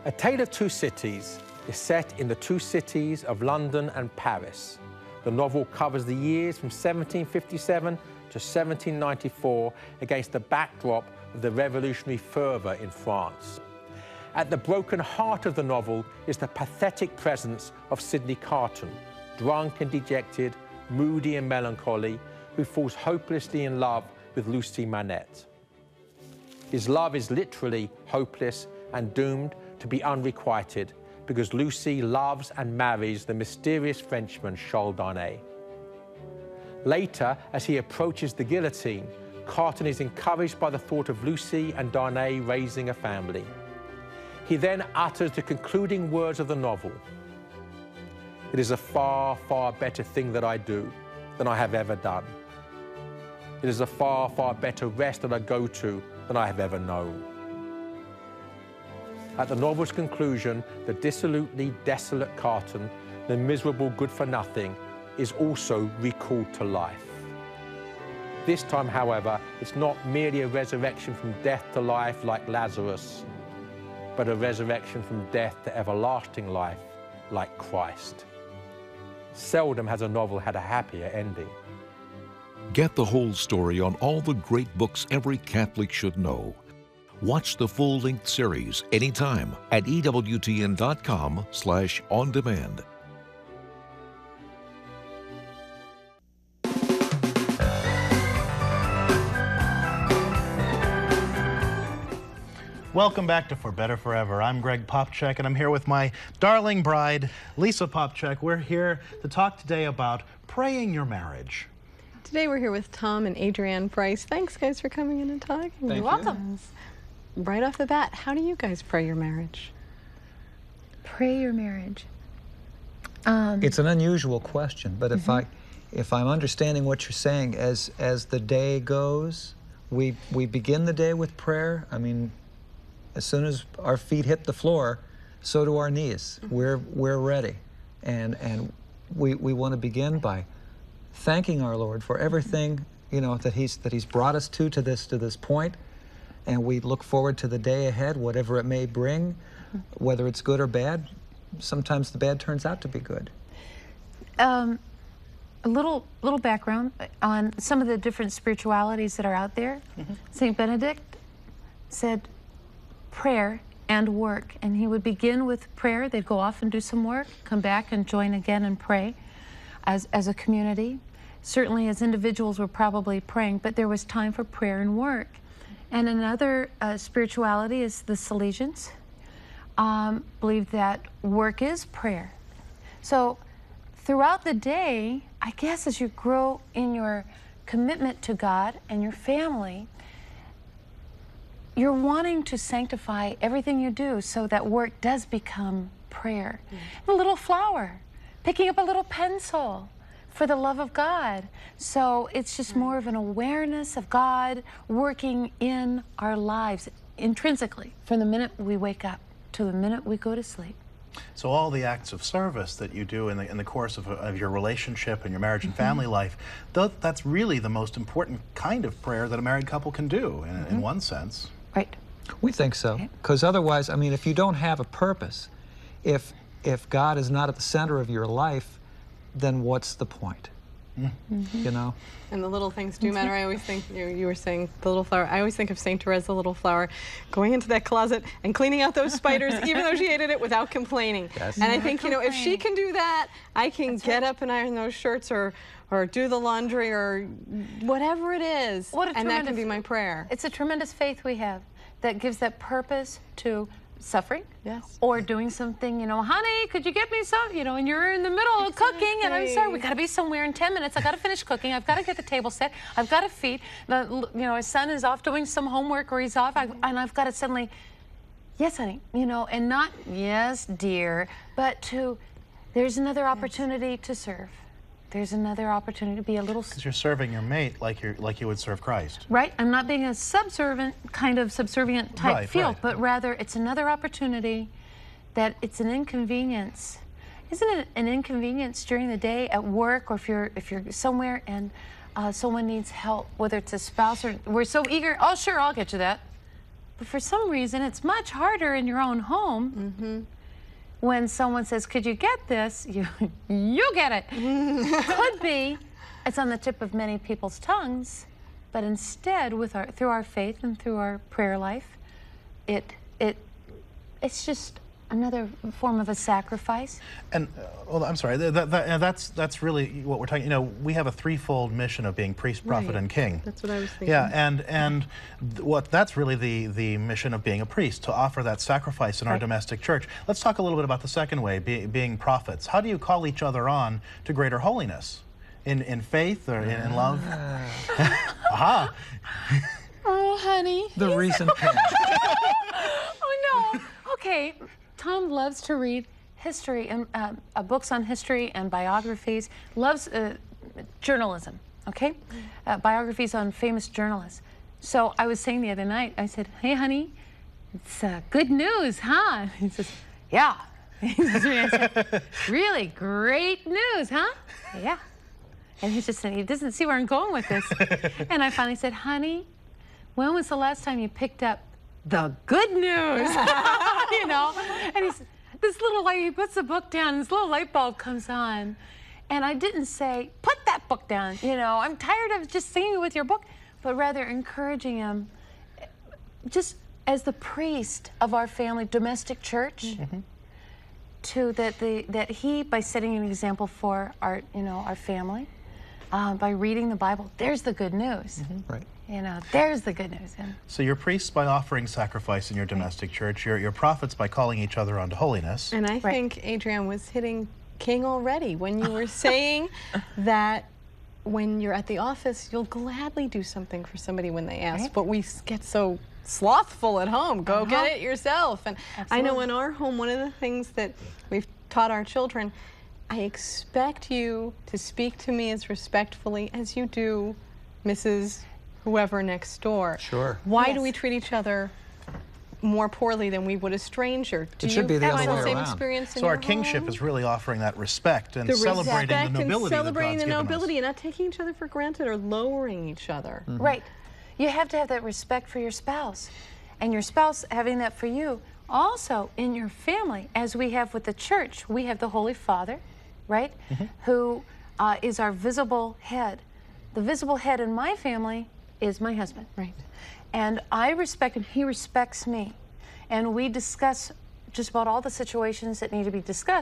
A Tale of Two Cities is set in the two cities of London and Paris. The novel covers the years from 1757 to 1794 against the backdrop of the revolutionary fervour in France. At the broken heart of the novel is the pathetic presence of Sidney Carton, drunk and dejected, moody and melancholy, who falls hopelessly in love with Lucy Manette. His love is literally hopeless and doomed to be unrequited because Lucy loves and marries the mysterious Frenchman Charles Darnay. Later, as he approaches the guillotine, Carton is encouraged by the thought of Lucy and Darnay raising a family. He then utters the concluding words of the novel. "It is a far, far better thing that I do than I have ever done. It is a far, far better rest that I go to than I have ever known." At the novel's conclusion, the dissolutely desolate Carton, the miserable good-for-nothing, is also recalled to life. This time, however, it's not merely a resurrection from death to life like Lazarus, but a resurrection from death to everlasting life like Christ. Seldom has a novel had a happier ending. Get the whole story on all the great books every Catholic should know. Watch the full-length series anytime at EWTN.com/on-demand. Welcome back to For Better Forever. I'm Greg Popcak, and I'm here with my darling bride, Lisa Popcak. We're here to talk today about praying your marriage. Today we're here with Tom and Adrienne Price. Thanks, guys, for coming in and talking. You're welcome. Right off the bat, how do you guys pray your marriage? Pray your marriage. It's an unusual question, but if I'm understanding what you're saying, as the day goes, we begin the day with prayer. I mean, as soon as our feet hit the floor, so do our knees. We're ready, and we want to begin by thanking our Lord for everything that He's brought us to this point, and we look forward to the day ahead, whatever it may bring, whether it's good or bad. Sometimes the bad turns out to be good. A little background on some of the different spiritualities that are out there. Saint Benedict said prayer and work, and he would begin with prayer. They'd go off and do some work, come back and join again and pray as a community. Certainly as individuals we're probably praying, but there was time for prayer and work. And another spirituality is the Salesians. Believe that work is prayer. So throughout the day, I guess as you grow in your commitment to God and your family, you're wanting to sanctify everything you do so that work does become prayer. A little flower, picking up a little pencil for the love of God. So it's just more of an awareness of God working in our lives intrinsically from the minute we wake up to the minute we go to sleep. So all the acts of service that you do in the course of your relationship and your marriage and family life, that's really the most important kind of prayer that a married couple can do in one sense. Right. We think so, because otherwise, I mean, if you don't have a purpose, if God is not at the center of your life, then what's the point? You know? And the little things do matter. I always think, you were saying the little flower, I always think of St. Therese, the little flower, going into that closet and cleaning out those spiders, even though she hated it, without complaining. Yes. And I think, if she can do that, I can get up and iron those shirts or do the laundry or whatever it is, and that can be my prayer. It's a tremendous faith we have that gives that purpose to suffering, or doing something, honey, could you get me some, and you're in the middle of cooking, and I'm sorry, we got to be somewhere in 10 minutes. I got to finish cooking. I've got to get the table set. I've got to feed. His son is off doing some homework, or he's off, and I've got to suddenly, yes, honey, and not, yes, dear, but there's another opportunity to serve. There's another opportunity to be a little... Because you're serving your mate like you would serve Christ. Right. I'm not being a subservient type feel, but rather it's another opportunity that it's an inconvenience. Isn't it an inconvenience during the day at work, or if you're somewhere and someone needs help, whether it's a spouse or we're so eager, oh, sure, I'll get you that. for some reason, it's much harder in your own home when someone says, could you get this? You get it. Could be, it's on the tip of many people's tongues, but instead, through our faith and through our prayer life, it's just another form of a sacrifice. And well, I'm sorry, that's really what we're talking. You know, we have a threefold mission of being priest, prophet, and king. That's what I was thinking. Yeah, and that's really the mission of being a priest, to offer that sacrifice in our domestic church. Let's talk a little bit about the second way, being prophets. How do you call each other on to greater holiness? In faith or in love? Aha! Oh, honey. The recent past. Oh, no. Okay. Tom loves to read history and books on history and biographies. Loves journalism, okay? Biographies on famous journalists. So I was saying the other night, I said, hey, honey, it's good news, huh? He says, yeah. I said, really great news, huh? Yeah. And he doesn't see where I'm going with this. And I finally said, honey, when was the last time you picked up the good news? You know? And he's this little light, he puts the book down, and this little light bulb comes on. And I didn't say, put that book down, you know, I'm tired of just singing with your book, but rather encouraging him, just as the priest of our family domestic church, that he, by setting an example for our family, by reading the Bible, there's the good news. Right. You know, there's the good news. So you're priests by offering sacrifice in your domestic church. You're prophets by calling each other onto holiness. And I think Adrienne was hitting King already when you were saying that when you're at the office, you'll gladly do something for somebody when they ask. But we get so slothful at home. Go get it yourself. And I know in our home, one of the things that we've taught our children, I expect you to speak to me as respectfully as you do Mrs. whoever next door. Sure. Why do we treat each other more poorly than we would a stranger? Do It should be the you other find way the same around. experience in So our your kingship home? is really offering that respect and celebrating the Respect nobility and celebrating that the God's nobility given us. and not taking each other for granted or lowering each other. Right. You have to have that respect for your spouse, and your spouse having that for you. Also, in your family, as we have with the church, we have the Holy Father, right, who is our visible head. The visible head in my family is my husband. Right. And I respect him, he respects me. And we discuss just about all the situations that need to be discussed.